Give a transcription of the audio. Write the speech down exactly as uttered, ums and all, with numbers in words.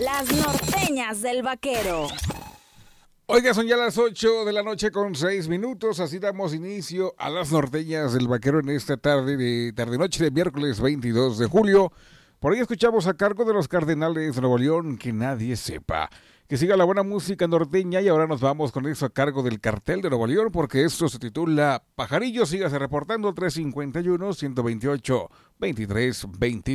Las norteñas del vaquero. Oiga, son ya las ocho de la noche con seis minutos, así damos inicio a las norteñas del vaquero en esta tarde de tarde-noche de miércoles veintidós de julio. Por ahí escuchamos a cargo de los Cardenales de Nuevo León, Que Nadie Sepa. Que siga la buena música norteña y ahora nos vamos con eso a cargo del Cartel de Nuevo León porque esto se titula Pajarillo. Sígase reportando tres cincuenta y uno, ciento veintiocho, veintitrés, veintidós.